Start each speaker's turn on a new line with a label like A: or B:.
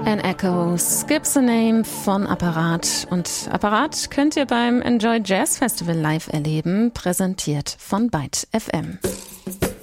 A: An Echo, Skips a Name von Apparat. Und Apparat könnt ihr beim Enjoy Jazz Festival live erleben, präsentiert von Byte FM.